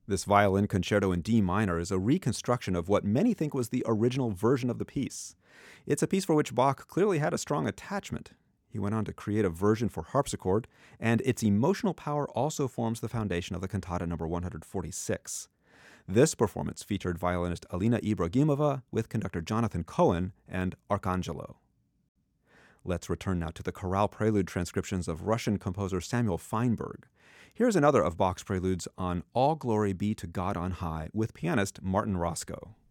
This violin concerto in D minor is a reconstruction of what many think was the original version of the piece. It's a piece for which Bach clearly had a strong attachment. He went on to create a version for harpsichord, and its emotional power also forms the foundation of the cantata number 146. This performance featured violinist Alina Ibragimova with conductor Jonathan Cohen and Arcangelo. Let's return now to the chorale prelude transcriptions of Russian composer Samuel Feinberg. Here's another of Bach's preludes on All Glory Be to God on High with pianist Martin Roscoe.